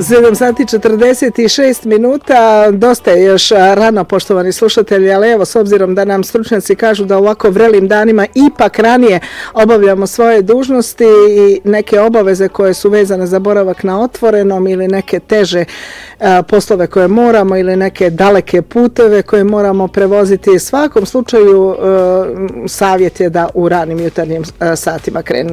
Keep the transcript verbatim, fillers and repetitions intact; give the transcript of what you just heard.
sedam sati četrdeset šest minuta, dosta je još rano, poštovani slušatelji, ali evo, s obzirom da nam stručnjaci kažu da u ovako vrelim danima ipak ranije obavljamo svoje dužnosti i neke obaveze koje su vezane za boravak na otvorenom ili neke teže a, poslove koje moramo ili neke daleke puteve koje moramo prevoziti. U svakom slučaju a, savjet je da u ranim jutarnjim a, satima krenete